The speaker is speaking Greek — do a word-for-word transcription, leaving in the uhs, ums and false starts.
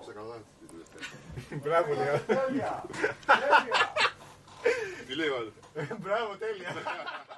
έγραψα καλά την τελευταία. Μπράβο, Λeo. Τέλεια! Τι λέει ο άλλος? Μπράβο, τέλεια.